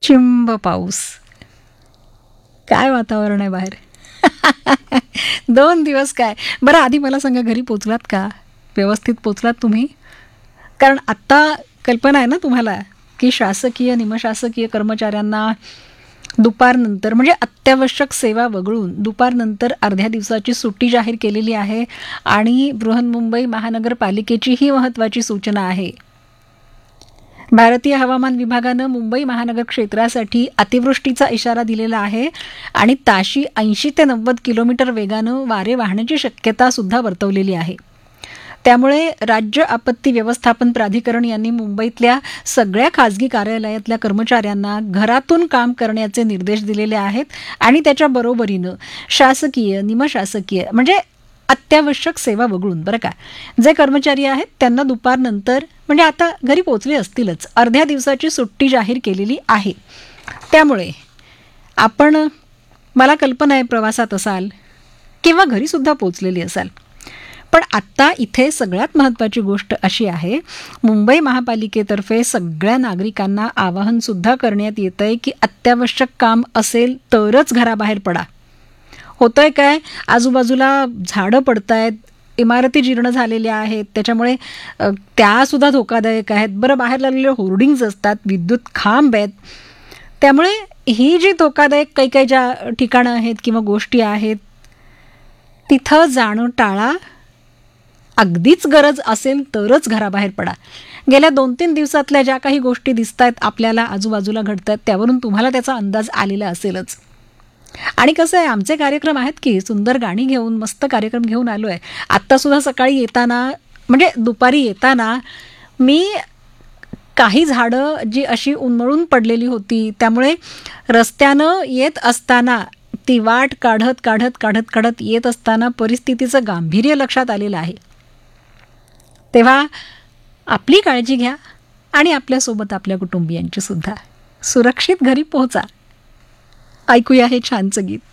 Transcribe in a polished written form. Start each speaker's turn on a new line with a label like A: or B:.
A: चिंब पाऊस. काय वातावरण आहे बाहेर. 2 दिवस काय. बरं आधी मला सांगा, घरी पोचलात का? व्यवस्थित पोचलात तुम्ही? कारण आत्ता कल्पना आहे ना तुम्हाला की शासकीय निमशासकीय कर्मचाऱ्यांना दुपारनंतर म्हणजे अत्यावश्यक सेवा वगळून दुपारनंतर अर्ध्या दिवसाची सुट्टी जाहीर केलेली आहे. आणि बृहन्मुंबई महानगरपालिकेची ही महत्त्वाची सूचना आहे. भारतीय हवामान विभागानं मुंबई महानगर क्षेत्रासाठी अतिवृष्टीचा इशारा दिलेला आहे आणि ताशी 80 ते 90 किलोमीटर वेगानं वारे वाहण्याची शक्यता सुद्धा वर्तवलेली आहे. त्यामुळे राज्य आपत्ती व्यवस्थापन प्राधिकरण यांनी मुंबईतल्या सगळ्या खाजगी कार्यालयातल्या कर्मचाऱ्यांना घरातून काम करण्याचे निर्देश दिलेले आहेत. आणि त्याच्या बरोबरीनं शासकीय निमशासकीय म्हणजे अत्यावश्यक सेवा वगळून बरं का, जे कर्मचारी आहेत त्यांना दुपारनंतर म्हणजे आता घरी पोचले असतीलच, अर्ध्या दिवसाची सुट्टी जाहीर केलेली आहे. त्यामुळे आपण, मला कल्पना आहे प्रवासात असाल किंवा घरीसुद्धा पोचलेली असाल. पण आत्ता इथे सगळ्यात महत्त्वाची गोष्ट अशी आहे, मुंबई महापालिकेतर्फे सगळ्या नागरिकांना आवाहनसुद्धा करण्यात येतं आहे की अत्यावश्यक काम असेल तरच घराबाहेर पडा. होतंय काय, आजूबाजूला झाडं पडत आहेत, इमारती जीर्ण झालेल्या आहेत, त्याच्यामुळे त्यासुद्धा धोकादायक आहेत. बरं, बाहेर लागलेले होर्डिंग्ज असतात, विद्युत खांब आहेत. त्यामुळे ही जी धोकादायक काही काही ज्या ठिकाणं आहेत किंवा गोष्टी आहेत तिथं जाणं टाळा. अगदीच गरज असेल तरच घराबाहेर पडा. गेल्या 2-3 दिवसातल्या ज्या काही गोष्टी दिसत आहेत आपल्याला आजूबाजूला घडत आहेत त्यावरून तुम्हाला त्याचा अंदाज आलेला असेलच. आणि कसं आहे, आमचे कार्यक्रम आहेत की सुंदर गाणी घेऊन मस्त कार्यक्रम घेऊन आलो आहे. आत्तासुद्धा सकाळी येताना म्हणजे दुपारी येताना मी काही झाडं जी अशी उन्मळून पडलेली होती त्यामुळे रस्त्यानं येत असताना ती वाट काढत काढत काढत काढत येत असताना परिस्थितीचं गांभीर्य लक्षात आलेलं आहे. तेव्हा आपली काळजी घ्या आणि आपल्यासोबत आपल्या कुटुंबियांची सुद्धा. सुरक्षित घरी पोहोचा. ऐकूया हे छानचं गीत.